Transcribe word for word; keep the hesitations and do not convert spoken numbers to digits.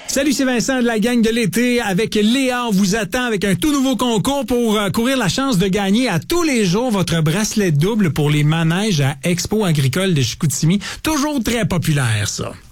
Salut, c'est Vincent de la gang de l'été avec Léa. On vous attend avec un tout nouveau concours pour euh, courir la chance de gagner à tous les jours votre bracelet double pour les manèges à Expo agricole de Chicoutimi. Toujours très populaire, ça.